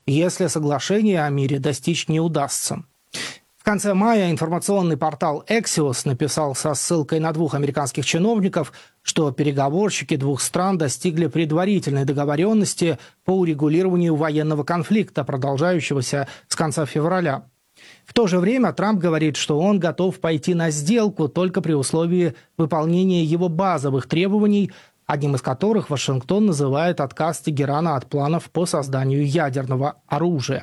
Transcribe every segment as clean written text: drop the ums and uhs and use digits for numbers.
если соглашение о мире достичь не удастся. В конце мая информационный портал Axios написал со ссылкой на 2 американских чиновников, что переговорщики 2 стран достигли предварительной договоренности по урегулированию военного конфликта, продолжающегося с конца февраля. В то же время Трамп говорит, что он готов пойти на сделку только при условии выполнения его базовых требований, одним из которых Вашингтон называет отказ Тегерана от планов по созданию ядерного оружия.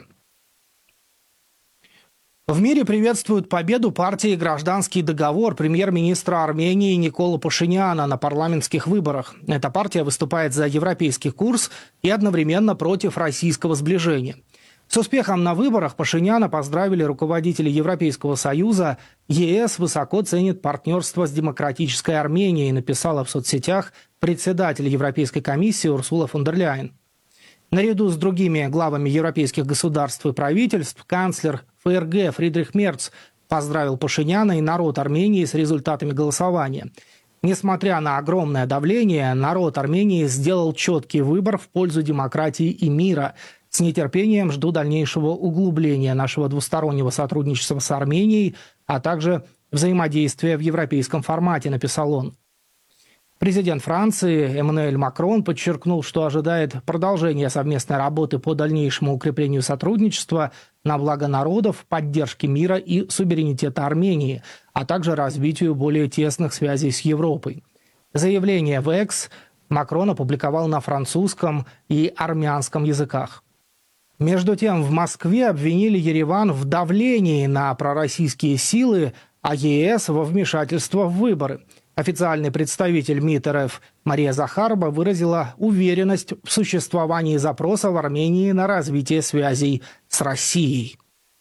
В мире приветствуют победу партии «Гражданский договор» премьер-министра Армении Никола Пашиняна на парламентских выборах. Эта партия выступает за европейский курс и одновременно против российского сближения. С успехом на выборах Пашиняна поздравили руководители Европейского Союза. ЕС высоко ценит партнерство с демократической Арменией, написала в соцсетях председатель Европейской комиссии Урсула фон дер Ляйен. Наряду с другими главами европейских государств и правительств канцлер ФРГ Фридрих Мерц поздравил Пашиняна и народ Армении с результатами голосования. Несмотря на огромное давление, народ Армении сделал четкий выбор в пользу демократии и мира. С нетерпением жду дальнейшего углубления нашего двустороннего сотрудничества с Арменией, а также взаимодействия в европейском формате, написал он. Президент Франции Эммануэль Макрон подчеркнул, что ожидает продолжения совместной работы по дальнейшему укреплению сотрудничества на благо народов, поддержке мира и суверенитета Армении, а также развитию более тесных связей с Европой. Заявление в X Макрон опубликовал на французском и армянском языках. Между тем, в Москве обвинили Ереван в давлении на пророссийские силы, а ЕС во вмешательство в выборы. Официальный представитель МИД РФ Мария Захарова выразила уверенность в существовании запроса в Армении на развитие связей с Россией.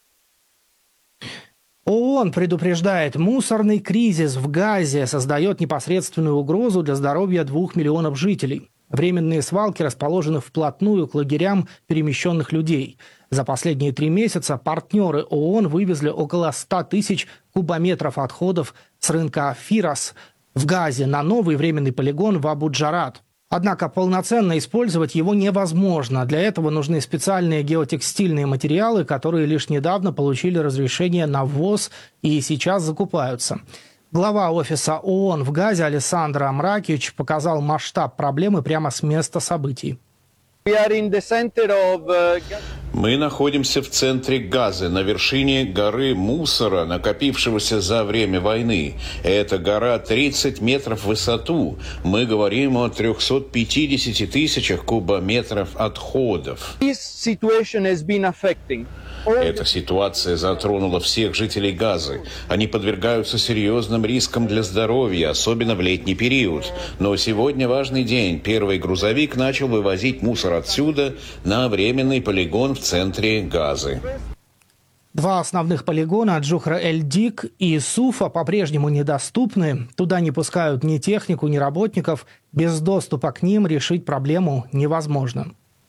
ООН предупреждает, мусорный кризис в Газе создает непосредственную угрозу для здоровья 2 миллионов жителей. Временные свалки расположены вплотную к лагерям перемещенных людей. За последние 3 месяца партнеры ООН вывезли около 100 тысяч кубометров отходов с рынка Фирос в Газе на новый временный полигон в Абу-Джарат. Однако полноценно использовать его невозможно. Для этого нужны специальные геотекстильные материалы, которые лишь недавно получили разрешение на ввоз и сейчас закупаются. Глава офиса ООН в Газе Алессандро Амракич показал масштаб проблемы прямо с места событий. Мы находимся в центре Газы, на вершине горы мусора, накопившегося за время войны. Эта гора 30 метров в высоту. Мы говорим о 350 тысячах кубометров отходов. Эта ситуация затронула всех жителей Газы. Они подвергаются серьезным рискам для здоровья, особенно в летний период. Но сегодня важный день. Первый грузовик начал вывозить мусор отсюда на временный полигон в центре Газы. 2 основных полигона, Джухра-эль-Дик и Суфа, по-прежнему недоступны. Туда не пускают ни технику, ни работников. Без доступа к ним решить проблему невозможно.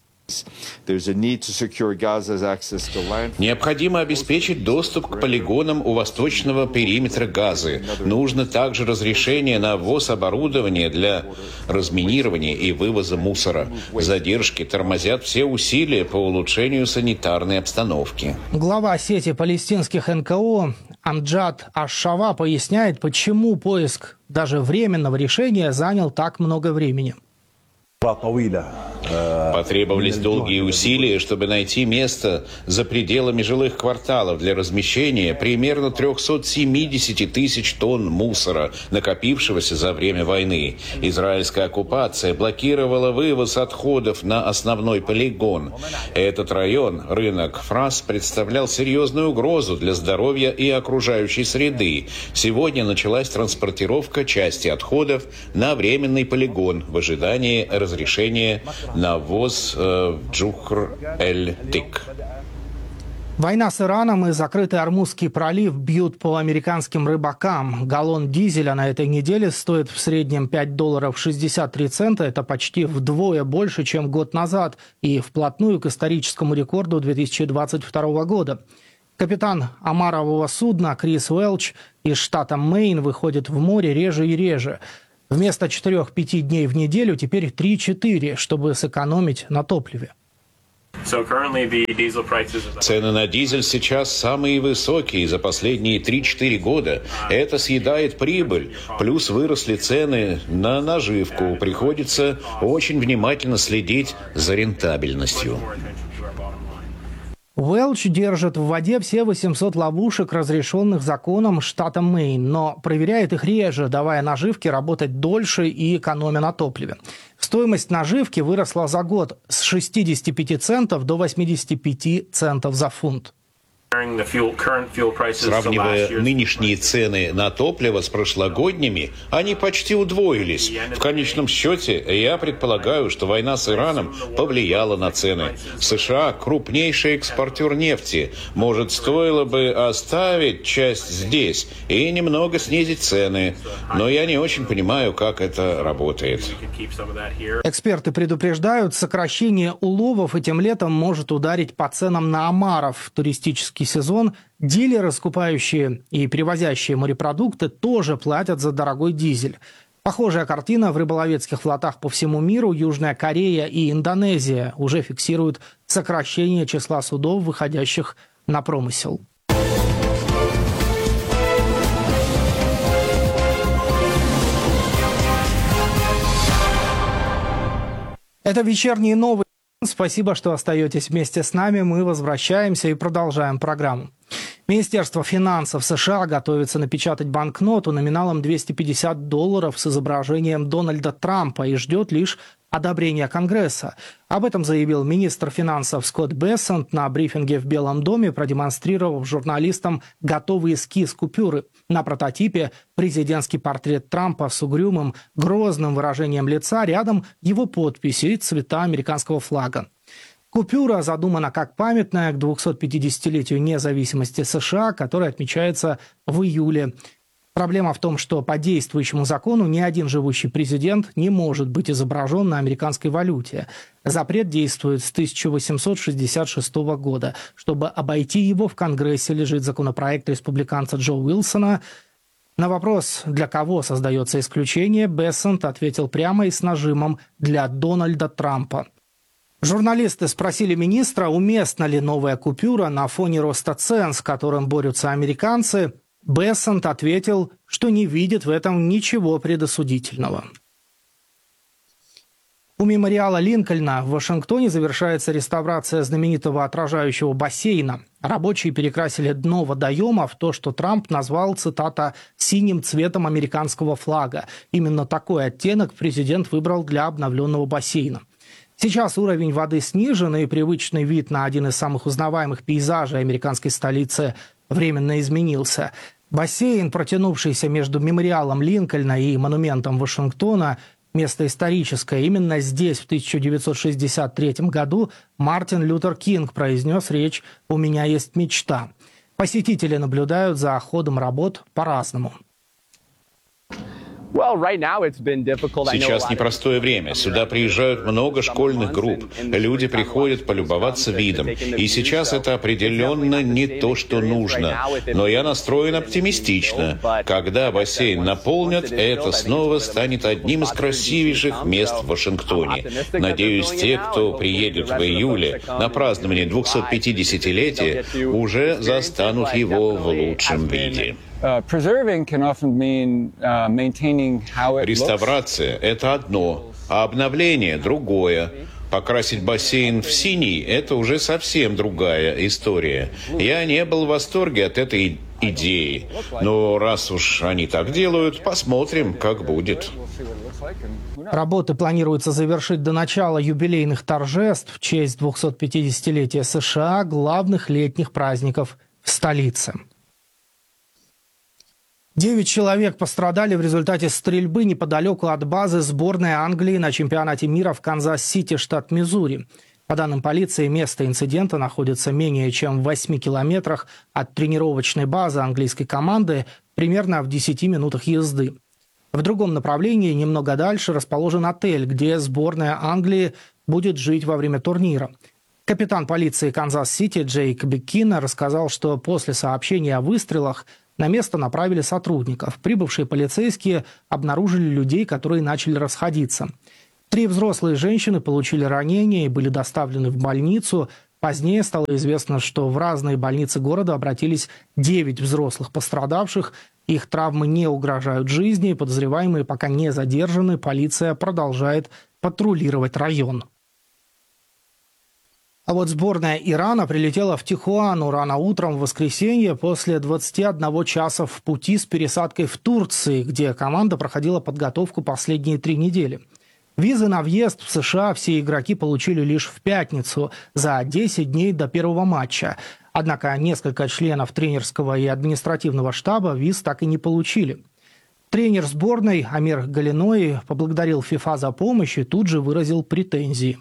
Необходимо обеспечить доступ к полигонам у восточного периметра Газы. Нужно также разрешение на ввоз оборудования для разминирования и вывоза мусора. Задержки тормозят все усилия по улучшению санитарной обстановки. Глава сети палестинских НКО Амджад Аш-Шава поясняет, почему поиск даже временного решения занял так много времени. Потребовались долгие усилия, чтобы найти место за пределами жилых кварталов для размещения примерно 370 тысяч тонн мусора, накопившегося за время войны. Израильская оккупация блокировала вывоз отходов на основной полигон. Этот район, рынок Фрас, представлял серьезную угрозу для здоровья и окружающей среды. Сегодня началась транспортировка части отходов на временный полигон в ожидании разрешения на ввоз в Джухр-эль-Дик. Война с Ираном и закрытый Ормузский пролив бьют по американским рыбакам. Галлон дизеля на этой неделе стоит в среднем $5.63. Это почти вдвое больше, чем год назад, и вплотную к историческому рекорду 2022 года. Капитан омарового судна Крис Уэлч из штата Мэйн выходит в море реже и реже. Вместо 4-5 дней в неделю теперь 3-4, чтобы сэкономить на топливе. Цены на дизель сейчас самые высокие за последние 3-4 года. Это съедает прибыль. Плюс выросли цены на наживку. Приходится очень внимательно следить за рентабельностью. Уэлч держит в воде все 800 ловушек, разрешенных законом штата Мэйн, но проверяет их реже, давая наживке работать дольше и экономя на топливе. Стоимость наживки выросла за год с 65 центов до 85 центов за фунт. Сравнивая нынешние цены на топливо с прошлогодними, они почти удвоились. В конечном счете, я предполагаю, что война с Ираном повлияла на цены. США – крупнейший экспортер нефти. Может, стоило бы оставить часть здесь и немного снизить цены. Но я не очень понимаю, как это работает. Эксперты предупреждают, сокращение уловов этим летом может ударить по ценам на омаров в туристический сезон. Дилеры, скупающие и перевозящие морепродукты, тоже платят за дорогой дизель. Похожая картина в рыболовецких флотах по всему миру. Южная Корея и Индонезия уже фиксируют сокращение числа судов, выходящих на промысел. Это вечерние новости. Спасибо, что остаетесь вместе с нами. Мы возвращаемся и продолжаем программу. Министерство финансов США готовится напечатать банкноту номиналом $250 с изображением Дональда Трампа и ждет лишь одобрения Конгресса. Об этом заявил министр финансов Скотт Бессент на брифинге в Белом доме, продемонстрировав журналистам готовый эскиз купюры. На прототипе президентский портрет Трампа с угрюмым, грозным выражением лица, рядом его подпись и цвета американского флага. Купюра задумана как памятная к 250-летию независимости США, которая отмечается в июле. Проблема в том, что по действующему закону ни один живущий президент не может быть изображен на американской валюте. Запрет действует с 1866 года. Чтобы обойти его, в Конгрессе лежит законопроект республиканца Джо Уилсона. На вопрос, для кого создается исключение, Бессент ответил прямо и с нажимом: для Дональда Трампа. Журналисты спросили министра, уместна ли новая купюра на фоне роста цен, с которым борются американцы. Бессент ответил, что не видит в этом ничего предосудительного. У мемориала Линкольна в Вашингтоне завершается реставрация знаменитого отражающего бассейна. Рабочие перекрасили дно водоема в то, что Трамп назвал, цитата, «синим цветом американского флага». Именно такой оттенок президент выбрал для обновленного бассейна. Сейчас уровень воды снижен, и привычный вид на один из самых узнаваемых пейзажей американской столицы временно изменился. Бассейн, протянувшийся между мемориалом Линкольна и монументом Вашингтона, место историческое. Именно здесь в 1963 году Мартин Лютер Кинг произнес речь «У меня есть мечта». Посетители наблюдают за ходом работ по-разному. Сейчас непростое время. Сюда приезжают много школьных групп. Люди приходят полюбоваться видом. И сейчас это определенно не то, что нужно. Но я настроен оптимистично. Когда бассейн наполнят, это снова станет одним из красивейших мест в Вашингтоне. Надеюсь, те, кто приедет в июле на празднование 250-летия, уже застанут его в лучшем виде. Реставрация – это одно, а обновление – другое. Покрасить бассейн в синий – это уже совсем другая история. Я не был в восторге от этой идеи. Но раз уж они так делают, посмотрим, как будет. Работы планируется завершить до начала юбилейных торжеств в честь 250-летия США, главных летних праздников в столице. 9 человек пострадали в результате стрельбы неподалеку от базы сборной Англии на чемпионате мира в Канзас-Сити, штат Миссури. По данным полиции, место инцидента находится менее чем в 8 километрах от тренировочной базы английской команды, примерно в 10 минутах езды. В другом направлении, немного дальше, расположен отель, где сборная Англии будет жить во время турнира. Капитан полиции Канзас-Сити Джейк Беккина рассказал, что после сообщения о выстрелах на место направили сотрудников. Прибывшие полицейские обнаружили людей, которые начали расходиться. 3 взрослые женщины получили ранения и были доставлены в больницу. Позднее стало известно, что в разные больницы города обратились 9 взрослых пострадавших. Их травмы не угрожают жизни, подозреваемые пока не задержаны. Полиция продолжает патрулировать район. А вот сборная Ирана прилетела в Тихуану рано утром в воскресенье после 21 часа в пути с пересадкой в Турции, где команда проходила подготовку последние 3 недели. Визы на въезд в США все игроки получили лишь в пятницу, за 10 дней до первого матча. Однако несколько членов тренерского и административного штаба виз так и не получили. Тренер сборной Амир Галиной поблагодарил ФИФА за помощь и тут же выразил претензии.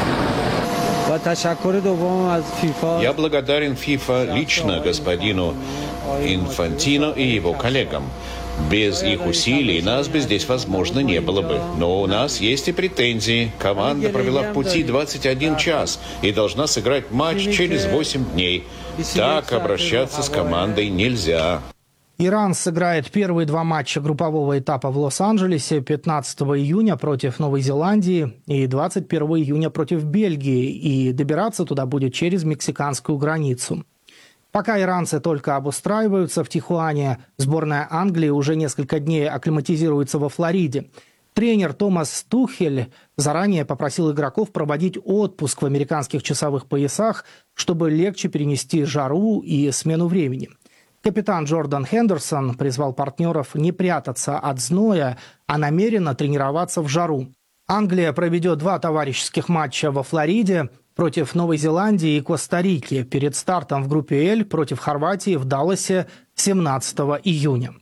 Я благодарен ФИФА лично господину Инфантино и его коллегам. Без их усилий нас бы здесь, возможно, не было бы. Но у нас есть и претензии. Команда провела в пути 21 час и должна сыграть матч через 8 дней. Так обращаться с командой нельзя. Иран сыграет первые 2 матча группового этапа в Лос-Анджелесе 15 июня против Новой Зеландии и 21 июня против Бельгии, и добираться туда будет через мексиканскую границу. Пока иранцы только обустраиваются в Тихуане, сборная Англии уже несколько дней акклиматизируется во Флориде. Тренер Томас Тухель заранее попросил игроков проводить отпуск в американских часовых поясах, чтобы легче перенести жару и смену времени. Капитан Джордан Хендерсон призвал партнеров не прятаться от зноя, а намеренно тренироваться в жару. Англия проведет 2 товарищеских матча во Флориде против Новой Зеландии и Коста-Рики перед стартом в группе «Л» против Хорватии в Далласе 17 июня.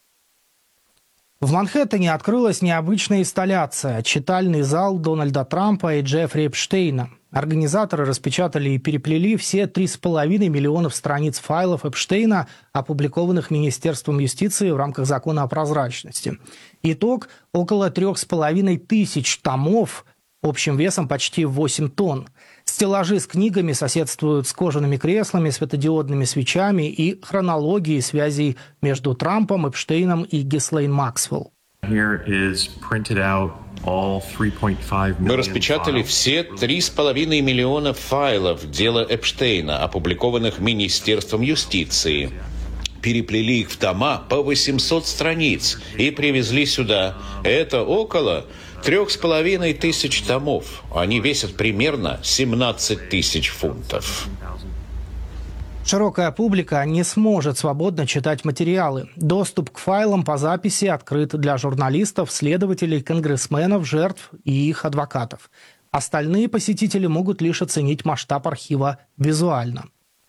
В Манхэттене открылась необычная инсталляция – читальный зал Дональда Трампа и Джеффри Эпштейна. Организаторы распечатали и переплели все 3,5 миллионов страниц файлов Эпштейна, опубликованных Министерством юстиции в рамках закона о прозрачности. Итог – около 3,5 тысяч томов, общим весом почти 8 тонн. Стеллажи с книгами соседствуют с кожаными креслами, светодиодными свечами и хронологией связей между Трампом, Эпштейном и Гhislaine Maxwell. Мы распечатали все 3,5 миллиона файлов дела Эпштейна, опубликованных Министерством юстиции. Переплели их в тома по 800 страниц и привезли сюда. Это около 3,5 тысяч томов. Они весят примерно 17 тысяч фунтов. Широкая публика не сможет свободно читать материалы. Доступ к файлам по записи открыт для журналистов, следователей, конгрессменов, жертв и их адвокатов. Остальные посетители могут лишь оценить масштаб архива визуально.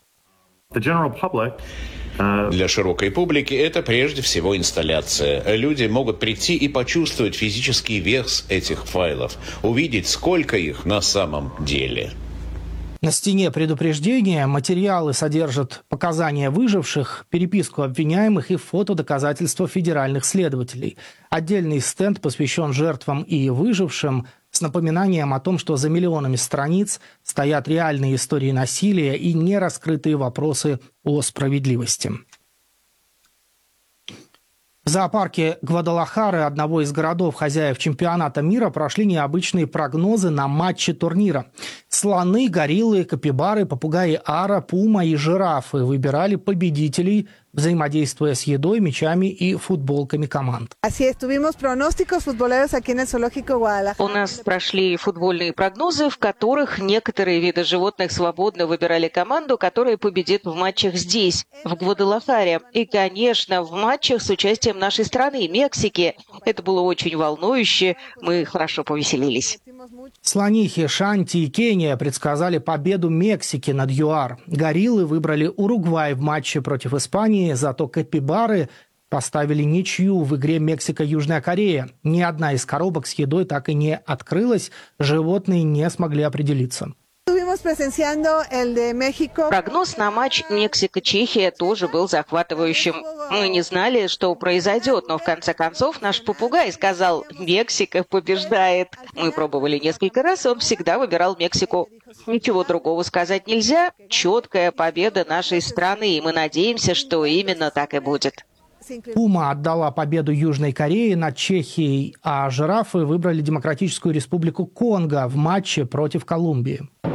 Для широкой публики это прежде всего инсталляция. Люди могут прийти и почувствовать физический вес этих файлов, увидеть, сколько их на самом деле. На стене предупреждения материалы содержат показания выживших, переписку обвиняемых и фотодоказательства федеральных следователей. Отдельный стенд посвящен жертвам и выжившим с напоминанием о том, что за миллионами страниц стоят реальные истории насилия и нераскрытые вопросы о справедливости. В зоопарке Гвадалахары, одного из городов хозяев чемпионата мира, прошли необычные прогнозы на матчи турнира. Слоны, гориллы, капибары, попугаи ара, пума и жирафы выбирали победителей, взаимодействуя с едой, мячами и футболками команд. У нас прошли футбольные прогнозы, в которых некоторые виды животных свободно выбирали команду, которая победит в матчах здесь, в Гвадалахаре. И, конечно, в матчах с участием нашей страны, Мексики. Это было очень волнующе, мы хорошо повеселились. Слонихи Шанти и Кения предсказали победу Мексики над ЮАР. Гориллы выбрали Уругвай в матче против Испании, зато капибары поставили ничью в игре Мексика-Южная Корея. Ни одна из коробок с едой так и не открылась, животные не смогли определиться. Прогноз на матч Мексика-Чехия тоже был захватывающим. Мы не знали, что произойдет, но в конце концов наш попугай сказал: «Мексика побеждает». Мы пробовали несколько раз, и он всегда выбирал Мексику. Ничего другого сказать нельзя. Четкая победа нашей страны, и мы надеемся, что именно так и будет. Пума отдала победу Южной Корее над Чехией, а жирафы выбрали Демократическую Республику Конго в матче против Колумбии.